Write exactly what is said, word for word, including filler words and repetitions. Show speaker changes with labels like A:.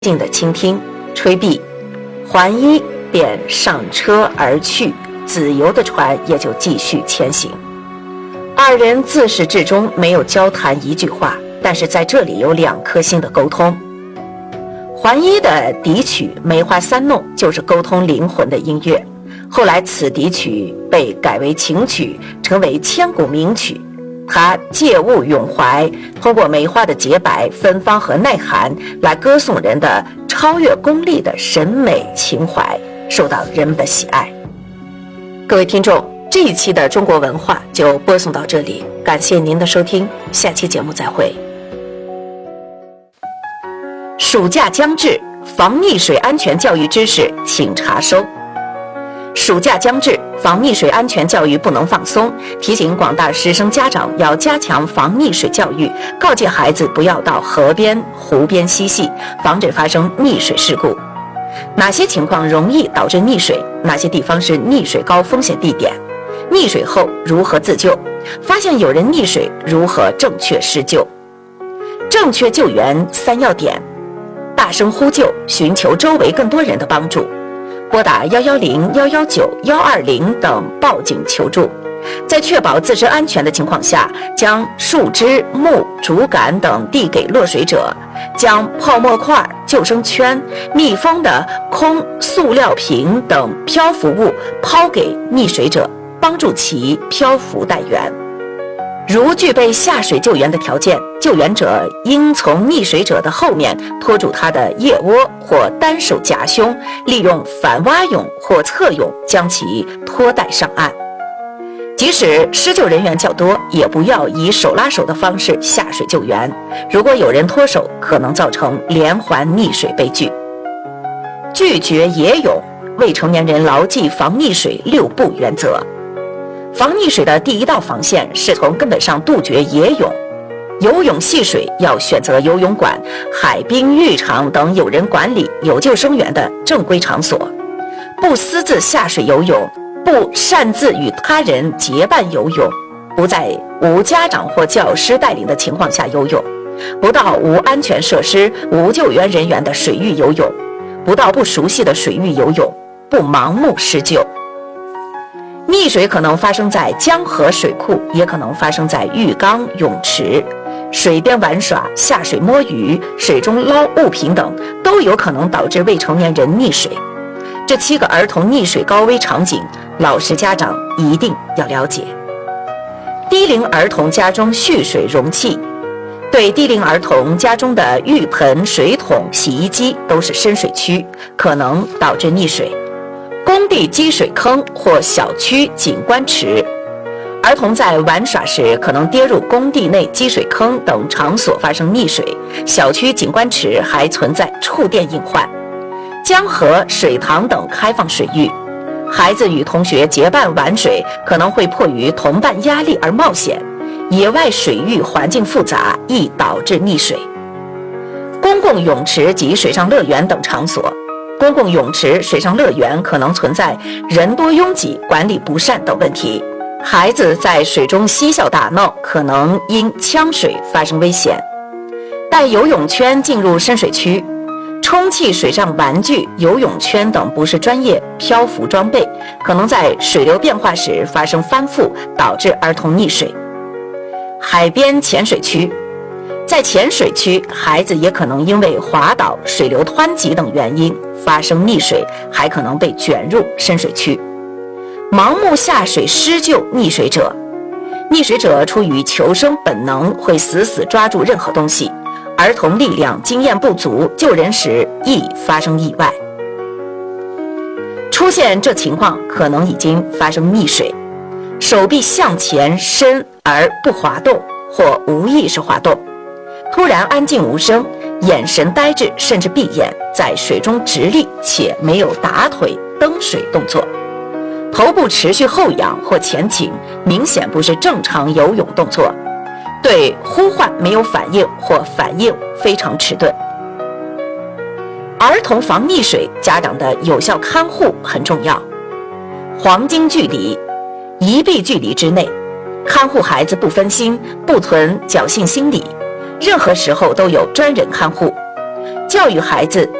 A: 静的倾听，吹毕，还一便上车而去，子由的船也就继续前行。二人自始至终没有交谈一句话，但是在这里有两颗心的沟通。还一的笛曲《梅花三弄》就是沟通灵魂的音乐，后来此笛曲被改为情曲，成为千古名曲。他借物咏怀，通过梅花的洁白、芬芳和耐涵来歌颂人的超越功利的审美情怀，受到人们的喜爱。各位听众，这一期的中国文化就播送到这里，感谢您的收听，下期节目再会。暑假将至，防溺水安全教育知识请查收。暑假将至，防溺水安全教育不能放松，提醒广大师生家长要加强防溺水教育，告诫孩子不要到河边、湖边嬉戏，防止发生溺水事故。哪些情况容易导致溺水？哪些地方是溺水高风险地点？溺水后如何自救？发现有人溺水，如何正确施救？正确救援三要点：大声呼救，寻求周围更多人的帮助。拨打一一零、一一九、一二零等报警求助，在确保自身安全的情况下，将树枝、木、竹竿等递给落水者，将泡沫块、救生圈、密封的空塑料瓶等漂浮物抛给溺水者，帮助其漂浮待援。如具备下水救援的条件，救援者应从溺水者的后面拖住他的腋窝或单手夹胸，利用反蛙泳或侧泳将其拖带上岸。即使施救人员较多，也不要以手拉手的方式下水救援，如果有人脱手，可能造成连环溺水悲剧。拒绝野泳，未成年人牢记防溺水六不原则。防溺水的第一道防线是从根本上杜绝野泳。游泳戏水要选择游泳馆、海滨浴场等有人管理、有救生员的正规场所，不私自下水游泳，不擅自与他人结伴游泳，不在无家长或教师带领的情况下游泳，不到无安全设施、无救援人员的水域游泳，不到不熟悉的水域游泳，不盲目施救。溺水可能发生在江河水库，也可能发生在浴缸、泳池、水边玩耍、下水摸鱼、水中捞物品等，都有可能导致未成年人溺水。这七个儿童溺水高危场景，老师家长一定要了解。低龄儿童家中蓄水容器，对低龄儿童家中的浴盆、水桶、洗衣机都是深水区，可能导致溺水。工地积水坑或小区景观池，儿童在玩耍时可能跌入工地内积水坑等场所发生溺水，小区景观池还存在触电隐患。江河、水塘等开放水域，孩子与同学结伴玩水，可能会迫于同伴压力而冒险，野外水域环境复杂，易导致溺水。公共泳池及水上乐园等场所，公共泳池、水上乐园可能存在人多拥挤、管理不善等问题，孩子在水中嬉笑打闹，可能因呛水发生危险。带游泳圈进入深水区，充气水上玩具、游泳圈等不是专业漂浮装备，可能在水流变化时发生翻覆，导致儿童溺水。海边浅水区，在浅水区，孩子也可能因为滑倒、水流湍急等原因发生溺水，还可能被卷入深水区。盲目下水施救溺水者，溺水者出于求生本能，会死死抓住任何东西，儿童力量经验不足，救人时易发生意外。出现这情况，可能已经发生溺水，手臂向前伸而不滑动，或无意识滑动，突然安静无声，眼神呆滞，甚至闭眼，在水中直立且没有打腿、蹬水动作，头部持续后仰或前倾，明显不是正常游泳动作，对呼唤没有反应或反应非常迟钝。儿童防溺水，家长的有效看护很重要。黄金距离，一臂距离之内，看护孩子不分心，不存侥幸心理，任何时候都有专人看护。教教育孩子